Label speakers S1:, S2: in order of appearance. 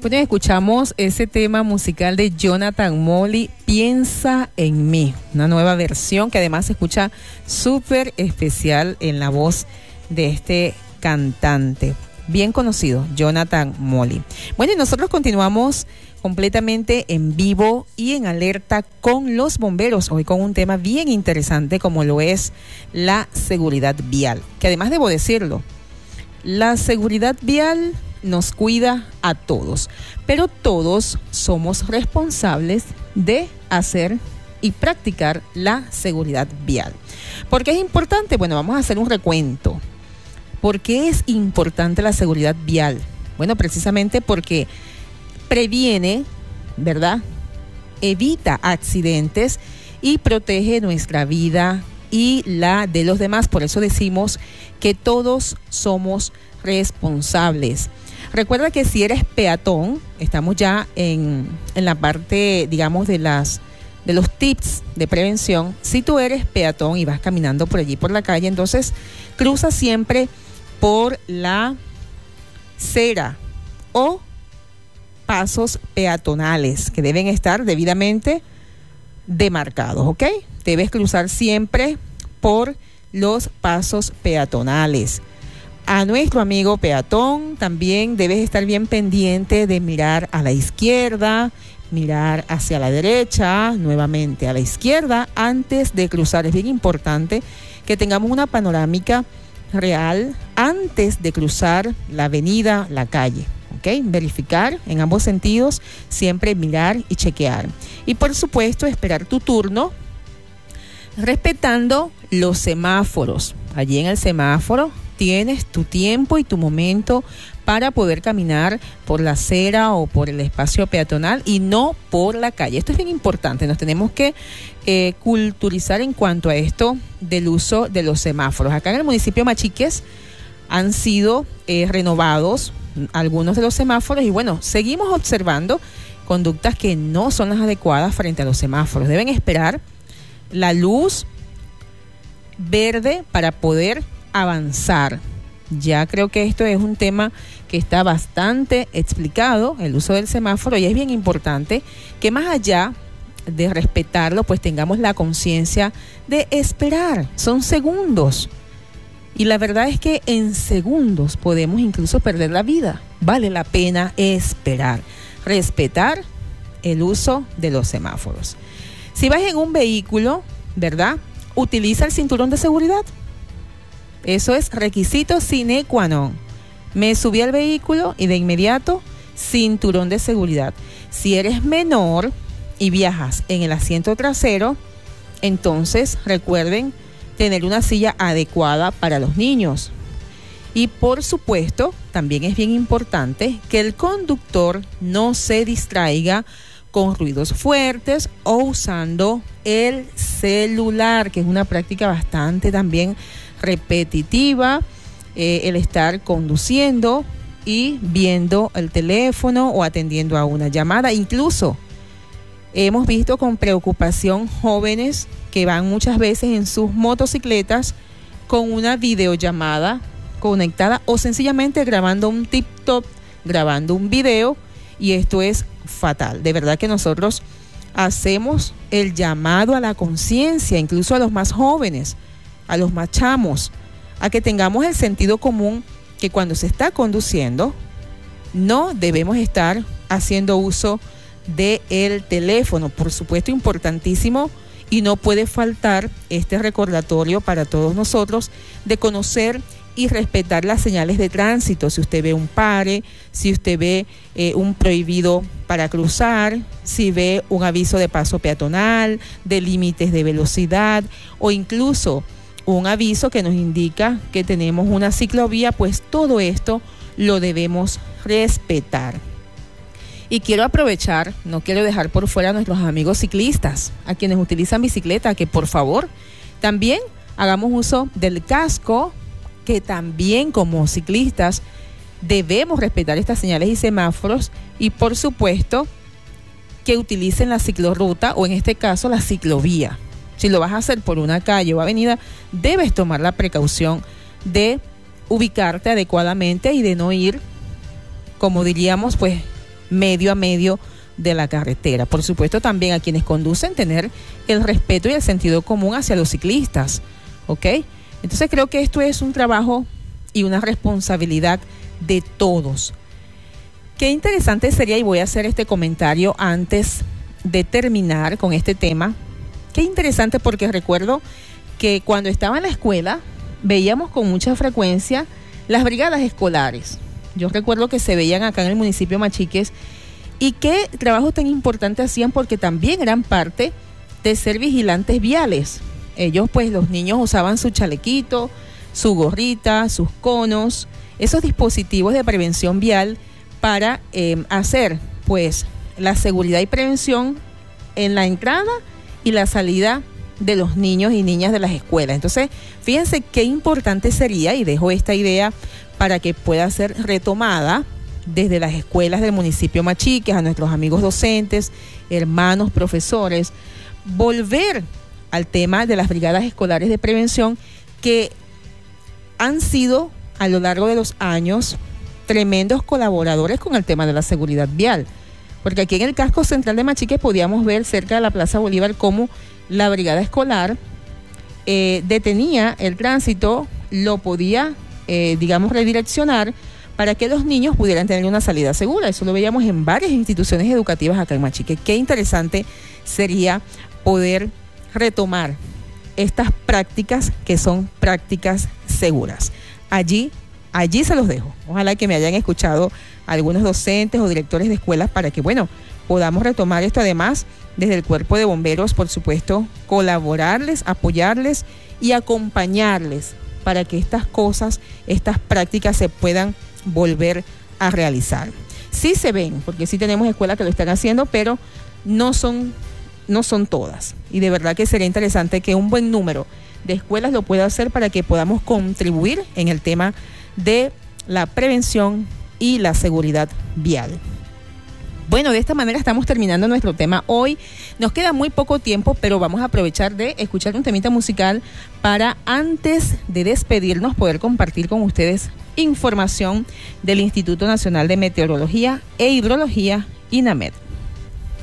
S1: Bueno, escuchamos ese tema musical de Jonathan Molly, Piensa en mí, una nueva versión que además se escucha súper especial en la voz de este cantante, bien conocido, Jonathan Molly. Bueno, y nosotros continuamos completamente en vivo y en alerta con los bomberos, hoy con un tema bien interesante como lo es la seguridad vial, que además debo decirlo, la seguridad vial nos cuida a todos, pero todos somos responsables de hacer y practicar la seguridad vial. ¿Por qué es importante? Bueno, vamos a hacer un recuento. ¿Por qué es importante la seguridad vial? Bueno, precisamente porque previene, ¿verdad? Evita accidentes y protege nuestra vida y la de los demás. Por eso decimos que todos somos responsables. Recuerda que si eres peatón, estamos ya en la parte, digamos, de los tips de prevención. Si tú eres peatón y vas caminando por allí por la calle, entonces cruza siempre por la acera o pasos peatonales que deben estar debidamente demarcados, ¿ok? Debes cruzar siempre por los pasos peatonales. A nuestro amigo peatón también debes estar bien pendiente de mirar a la izquierda, mirar hacia la derecha, nuevamente a la izquierda antes de cruzar. Es bien importante que tengamos una panorámica real antes de cruzar la avenida, la calle. ¿Okay? Verificar en ambos sentidos, siempre mirar y chequear. Y por supuesto, esperar tu turno respetando los semáforos. Allí en el semáforo tienes tu tiempo y tu momento para poder caminar por la acera o por el espacio peatonal y no por la calle. Esto es bien importante, nos tenemos que culturizar en cuanto a esto del uso de los semáforos. Acá en el municipio de Machiques han sido renovados algunos de los semáforos y bueno, seguimos observando conductas que no son las adecuadas frente a los semáforos. Deben esperar la luz verde para poder avanzar. Ya creo que esto es un tema que está bastante explicado, el uso del semáforo, y es bien importante que más allá de respetarlo, pues tengamos la conciencia de esperar. Son segundos. Y la verdad es que en segundos podemos incluso perder la vida. Vale la pena esperar, respetar el uso de los semáforos. Si vas en un vehículo, ¿verdad? Utiliza el cinturón de seguridad. Eso es requisito sine qua non. Me subí al vehículo y de inmediato, cinturón de seguridad. Si eres menor y viajas en el asiento trasero, entonces recuerden tener una silla adecuada para los niños. Y por supuesto, también es bien importante que el conductor no se distraiga con ruidos fuertes o usando el celular, que es una práctica bastante también repetitiva, el estar conduciendo y viendo el teléfono o atendiendo a una llamada. Incluso hemos visto con preocupación jóvenes que van muchas veces en sus motocicletas con una videollamada conectada o sencillamente grabando un TikTok, grabando un video, y esto es fatal. De verdad que nosotros hacemos el llamado a la conciencia, incluso a los más jóvenes, a los más chamos, a que tengamos el sentido común que cuando se está conduciendo no debemos estar haciendo uso del teléfono. Por supuesto, importantísimo, y no puede faltar este recordatorio para todos nosotros de conocer y respetar las señales de tránsito. Si usted ve un pare, si usted ve un prohibido para cruzar, si ve un aviso de paso peatonal, de límites de velocidad o incluso un aviso que nos indica que tenemos una ciclovía, pues todo esto lo debemos respetar. Y quiero aprovechar, no quiero dejar por fuera a nuestros amigos ciclistas, a quienes utilizan bicicleta, que por favor también hagamos uso del casco, que también como ciclistas debemos respetar estas señales y semáforos, y por supuesto que utilicen la ciclorruta o en este caso la ciclovía. Si lo vas a hacer por una calle o avenida, debes tomar la precaución de ubicarte adecuadamente y de no ir, como diríamos, pues medio a medio de la carretera. Por supuesto, también a quienes conducen tener el respeto y el sentido común hacia los ciclistas, ¿ok? Entonces creo que esto es un trabajo y una responsabilidad de todos. Qué interesante sería, y voy a hacer este comentario antes de terminar con este tema, qué interesante, porque recuerdo que cuando estaba en la escuela veíamos con mucha frecuencia las brigadas escolares. Yo recuerdo que se veían acá en el municipio de Machiques, y qué trabajo tan importante hacían, porque también eran parte de ser vigilantes viales. Ellos, pues, los niños usaban su chalequito, su gorrita, sus conos, esos dispositivos de prevención vial para hacer, pues, la seguridad y prevención en la entrada y la salida de los niños y niñas de las escuelas. Entonces, fíjense qué importante sería, y dejo esta idea para que pueda ser retomada desde las escuelas del municipio Machiques, a nuestros amigos docentes, hermanos, profesores, volver al tema de las brigadas escolares de prevención, que han sido a lo largo de los años tremendos colaboradores con el tema de la seguridad vial. Porque aquí en el casco central de Machiques podíamos ver cerca de la Plaza Bolívar cómo la brigada escolar detenía el tránsito, lo podía, redireccionar para que los niños pudieran tener una salida segura. Eso lo veíamos en varias instituciones educativas acá en Machiques. Qué interesante sería poder retomar estas prácticas, que son prácticas seguras. Allí se los dejo. Ojalá que me hayan escuchado algunos docentes o directores de escuelas para que, podamos retomar esto. Además, desde el Cuerpo de Bomberos, por supuesto, colaborarles, apoyarles y acompañarles para que estas cosas, estas prácticas se puedan volver a realizar. Sí se ven, porque sí tenemos escuelas que lo están haciendo, pero no son todas. Y de verdad que sería interesante que un buen número de escuelas lo pueda hacer para que podamos contribuir en el tema de la prevención y la seguridad vial. Bueno, de esta manera estamos terminando nuestro tema hoy. Nos queda muy poco tiempo, pero vamos a aprovechar de escuchar un temita musical para, antes de despedirnos, poder compartir con ustedes información del Instituto Nacional de Meteorología e Hidrología, INAMED.